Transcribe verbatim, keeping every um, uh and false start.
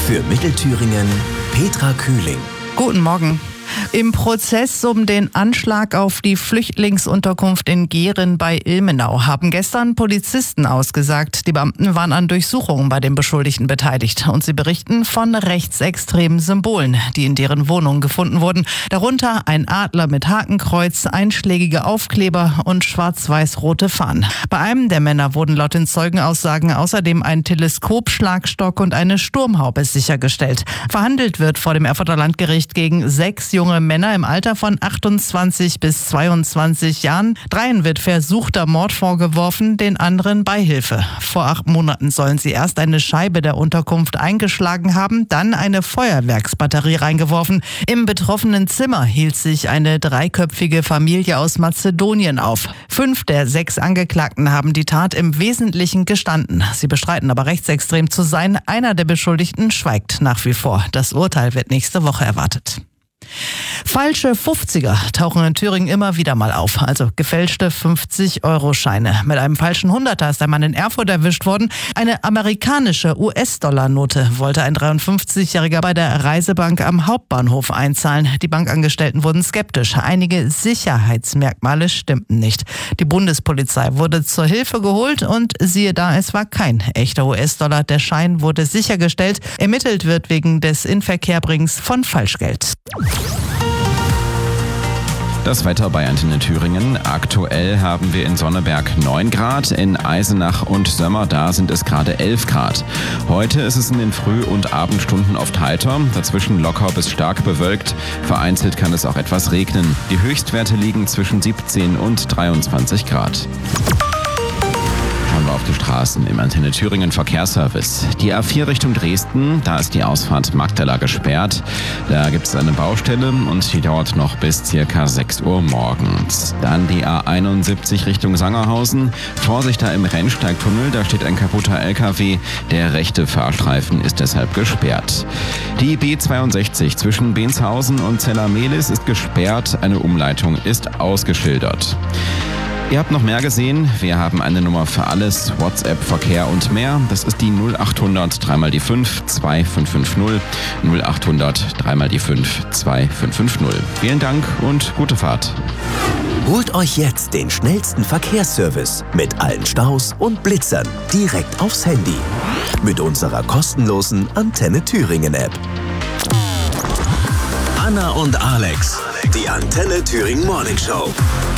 Für Mittelthüringen Petra Kühling. Guten Morgen. Im Prozess um den Anschlag auf die Flüchtlingsunterkunft in Gehren bei Ilmenau haben gestern Polizisten ausgesagt. Die Beamten waren an Durchsuchungen bei den Beschuldigten beteiligt und sie berichten von rechtsextremen Symbolen, die in deren Wohnung gefunden wurden. Darunter ein Adler mit Hakenkreuz, einschlägige Aufkleber und schwarz-weiß-rote Fahnen. Bei einem der Männer wurden laut den Zeugenaussagen außerdem ein Teleskop, Schlagstock und eine Sturmhaube sichergestellt. Verhandelt wird vor dem Erfurter Landgericht gegen sechs junge Männer im Alter von achtundzwanzig bis zweiundzwanzig Jahren. Dreien wird versuchter Mord vorgeworfen, den anderen Beihilfe. Vor acht Monaten sollen sie erst eine Scheibe der Unterkunft eingeschlagen haben, dann eine Feuerwerksbatterie reingeworfen. Im betroffenen Zimmer hielt sich eine dreiköpfige Familie aus Mazedonien auf. Fünf der sechs Angeklagten haben die Tat im Wesentlichen gestanden. Sie bestreiten aber rechtsextrem zu sein. Einer der Beschuldigten schweigt nach wie vor. Das Urteil wird nächste Woche erwartet. Falsche fünfziger tauchen in Thüringen immer wieder mal auf, also gefälschte fünfzig-Euro-Scheine. Mit einem falschen Hunderter ist ein Mann in Erfurt erwischt worden. Eine amerikanische U S-Dollar-Note wollte ein dreiundfünfzigjähriger bei der Reisebank am Hauptbahnhof einzahlen. Die Bankangestellten wurden skeptisch. Einige Sicherheitsmerkmale stimmten nicht. Die Bundespolizei wurde zur Hilfe geholt und siehe da, es war kein echter U S-Dollar. Der Schein wurde sichergestellt. Ermittelt wird wegen des Inverkehrbringens von Falschgeld. Das Wetter bei Antenne Thüringen. Aktuell haben wir in Sonneberg neun Grad, in Eisenach und Sömmer, da sind es gerade elf Grad. Heute ist es in den Früh- und Abendstunden oft heiter, dazwischen locker bis stark bewölkt. Vereinzelt kann es auch etwas regnen. Die Höchstwerte liegen zwischen siebzehn und dreiundzwanzig Grad. Schauen wir auf die Straßen im Antenne Thüringen Verkehrsservice. Die A vier Richtung Dresden, da ist die Ausfahrt Magdala gesperrt. Da gibt es eine Baustelle und die dauert noch bis circa sechs Uhr morgens. Dann die A einundsiebzig Richtung Sangerhausen. Vorsicht da im Rennsteigtunnel, da steht ein kaputter L K W. Der rechte Fahrstreifen ist deshalb gesperrt. Die B zweiundsechzig zwischen Benshausen und Zellermehlis ist gesperrt. Eine Umleitung ist ausgeschildert. Ihr habt noch mehr gesehen. Wir haben eine Nummer für alles, WhatsApp, Verkehr und mehr. Das ist die null achthundert drei mal die fünf zwei fünf fünf null. null achthundert drei mal die fünf zwei fünf fünf null. Vielen Dank und gute Fahrt. Holt euch jetzt den schnellsten Verkehrsservice mit allen Staus und Blitzern direkt aufs Handy. Mit unserer kostenlosen Antenne Thüringen App. Anna und Alex, die Antenne Thüringen Morning Show.